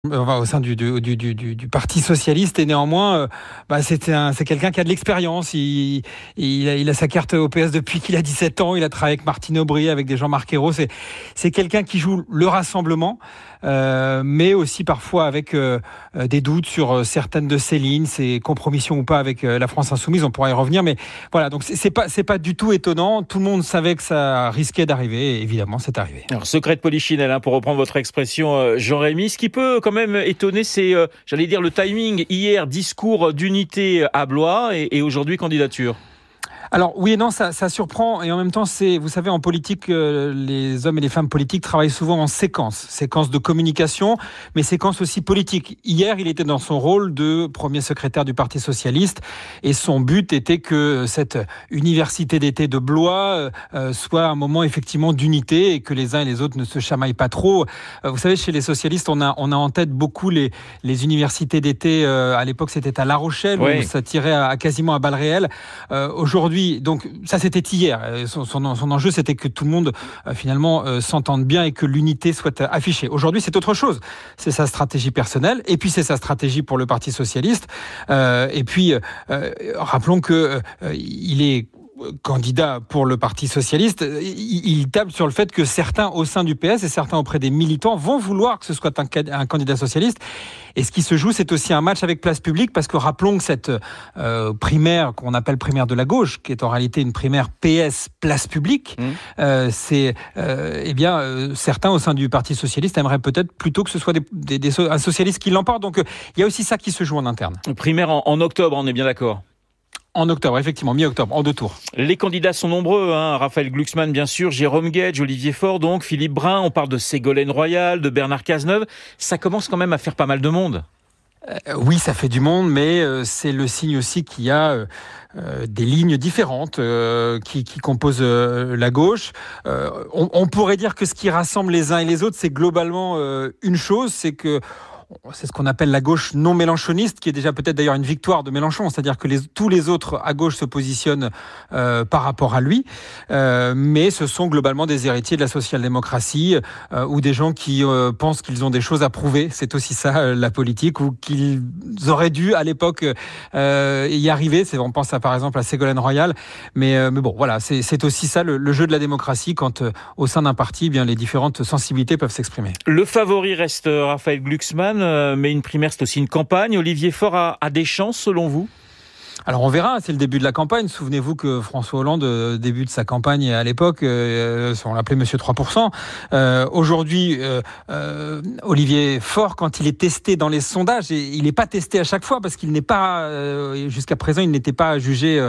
Au sein du Parti socialiste, et néanmoins, c'est quelqu'un qui a de l'expérience. Il a sa carte au PS depuis qu'il a 17 ans. Il a travaillé avec Martine Aubry, avec des Jean-Marc Ayrault. C'est quelqu'un qui joue le rassemblement, mais aussi parfois avec des doutes sur certaines de ses lignes, ses compromissions ou pas avec la France insoumise. On pourra y revenir, mais voilà. Donc c'est pas du tout étonnant. Tout le monde savait que ça risquait d'arriver, et évidemment, c'est arrivé. Alors, secret de polichinelle, pour reprendre votre expression, Jean-Rémy, ce qui peut quand même étonner, c'est, le timing. Hier, discours d'unité à Blois et aujourd'hui, candidature. Alors oui et non, ça surprend, et en même temps, vous savez, en politique, les hommes et les femmes politiques travaillent souvent en séquence de communication, mais séquence aussi politique. Hier, il était dans son rôle de premier secrétaire du Parti socialiste, et son but était que cette université d'été de Blois soit un moment effectivement d'unité, et que les uns et les autres ne se chamaillent pas trop. Vous savez, chez les socialistes, on a en tête beaucoup les universités d'été. À l'époque, c'était à La Rochelle, oui, où ça tirait quasiment à balles réelles. Aujourd'hui, donc ça c'était hier. Son enjeu, c'était que tout le monde finalement s'entende bien et que l'unité soit affichée. Aujourd'hui, c'est autre chose. C'est sa stratégie personnelle, et puis c'est sa stratégie pour le Parti socialiste. Et puis rappelons que il est candidat pour le Parti socialiste. Il table sur le fait que certains au sein du PS et certains auprès des militants vont vouloir que ce soit un candidat socialiste. Et ce qui se joue, c'est aussi un match avec Place Publique, parce que rappelons que cette primaire qu'on appelle primaire de la gauche, qui est en réalité une primaire PS Place Publique, certains au sein du Parti socialiste aimeraient peut-être plutôt que ce soit un socialiste qui l'emporte. Donc il y a aussi ça qui se joue en interne. Primaire en octobre, on est bien d'accord? En octobre, effectivement, mi-octobre, en 2 tours. Les candidats sont nombreux, Raphaël Glucksmann, bien sûr, Jérôme Guedj, Olivier Faure, donc, Philippe Brun, on parle de Ségolène Royal, de Bernard Cazeneuve. Ça commence quand même à faire pas mal de monde. Oui, ça fait du monde, mais c'est le signe aussi qu'il y a des lignes différentes qui composent la gauche. On pourrait dire que ce qui rassemble les uns et les autres, c'est globalement une chose, c'est ce qu'on appelle la gauche non mélenchoniste, qui est déjà peut-être d'ailleurs une victoire de Mélenchon, c'est-à-dire que tous les autres à gauche se positionnent par rapport à lui, mais ce sont globalement des héritiers de la social-démocratie ou des gens qui pensent qu'ils ont des choses à prouver. C'est aussi ça la politique, ou qu'ils auraient dû à l'époque y arriver. On pense par exemple à Ségolène Royal, mais bon, voilà, c'est aussi ça le jeu de la démocratie, quand au sein d'un parti, les différentes sensibilités peuvent s'exprimer. Le favori reste Raphaël Glucksmann, mais une primaire, c'est aussi une campagne. Olivier Faure a des chances, selon vous? Alors on verra, c'est le début de la campagne. Souvenez-vous que François Hollande, début de sa campagne à l'époque, on l'appelait Monsieur 3%. Aujourd'hui, Olivier Faure, quand il est testé dans les sondages, et il n'est pas testé à chaque fois, parce qu'il n'est pas, jusqu'à présent, il n'était pas jugé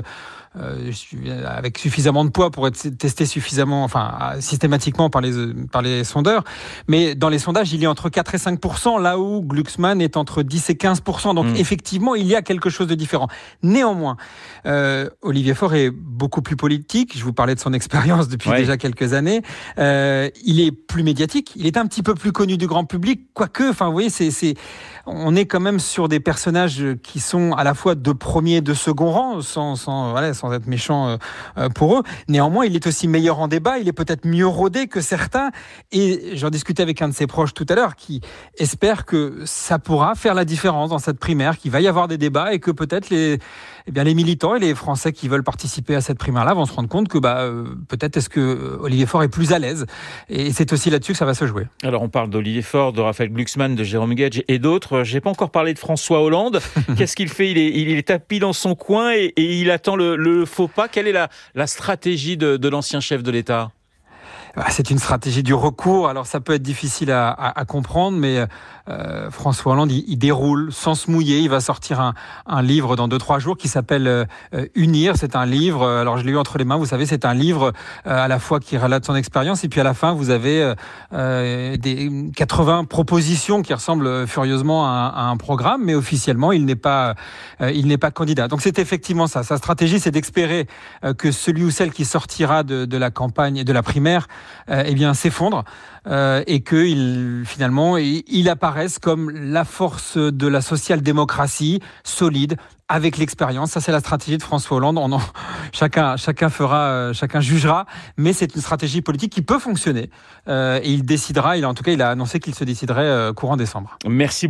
avec suffisamment de poids pour être testé systématiquement par les sondeurs. Mais dans les sondages, il est entre 4 et 5%, là où Glucksmann est entre 10 et 15%. Donc effectivement, il y a quelque chose de différent. Néanmoins, Olivier Faure est beaucoup plus politique. Je vous parlais de son expérience depuis déjà quelques années. Il est plus médiatique. Il est un petit peu plus connu du grand public. Quoique, vous voyez, on est quand même sur des personnages qui sont à la fois de premier et de second rang, sans être méchant pour eux. Néanmoins, il est aussi meilleur en débat, il est peut-être mieux rodé que certains, et j'en discutais avec un de ses proches tout à l'heure, qui espère que ça pourra faire la différence dans cette primaire, qu'il va y avoir des débats, et que peut-être les militants et les Français qui veulent participer à cette primaire-là vont se rendre compte que peut-être est-ce que Olivier Faure est plus à l'aise, et c'est aussi là-dessus que ça va se jouer. Alors on parle d'Olivier Faure, de Raphaël Glucksmann, de Jérôme Guedj et d'autres. J'ai pas encore parlé de François Hollande. Qu'est-ce qu'il fait? Il est tapis dans son coin et il attend le faux pas. Quelle est la stratégie de l'ancien chef de l'État? C'est une stratégie du recours. Alors ça peut être difficile à comprendre, mais François Hollande, il déroule sans se mouiller. Il va sortir un livre dans 2-3 jours qui s'appelle Unir. C'est un livre, alors je l'ai eu entre les mains, vous savez, c'est un livre à la fois qui relate son expérience, et puis à la fin vous avez des 80 propositions qui ressemblent furieusement à un programme, mais officiellement il n'est pas candidat. Donc c'est effectivement ça. Sa stratégie, c'est d'espérer que celui ou celle qui sortira de la campagne et de la primaire s'effondre, et que finalement il apparaît apparaissent comme la force de la social-démocratie solide, avec l'expérience. Ça, c'est la stratégie de François Hollande. Chacun jugera, mais c'est une stratégie politique qui peut fonctionner. Et il a annoncé qu'il se déciderait courant décembre. Merci beaucoup.